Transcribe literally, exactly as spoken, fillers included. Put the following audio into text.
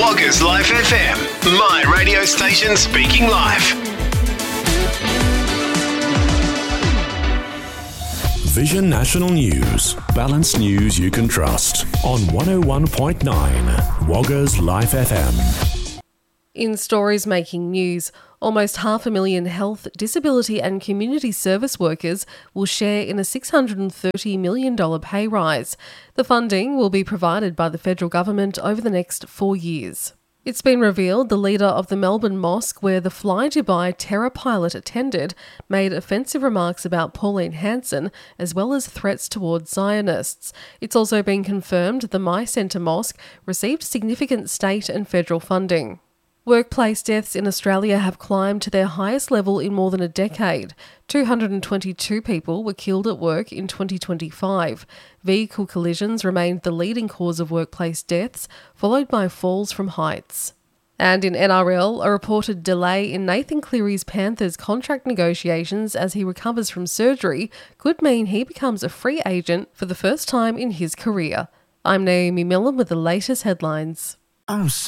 Woggers Life F M, my radio station speaking live. Vision National News. Balanced news you can trust. On one oh one point nine, Woggers Life F M. In stories making news, almost half a million health, disability and community service workers will share in a six hundred thirty million dollars pay rise. The funding will be provided by the federal government over the next four years. It's been revealed the leader of the Melbourne mosque where the Fly Dubai terror pilot attended made offensive remarks about Pauline Hanson as well as threats towards Zionists. It's also been confirmed the My Centre Mosque received significant state and federal funding. Workplace deaths in Australia have climbed to their highest level in more than a decade. two hundred twenty-two people were killed at work in twenty twenty-five. Vehicle collisions remained the leading cause of workplace deaths, followed by falls from heights. And in N R L, a reported delay in Nathan Cleary's Panthers contract negotiations as he recovers from surgery could mean he becomes a free agent for the first time in his career. I'm Naomi Millen with the latest headlines. I'm so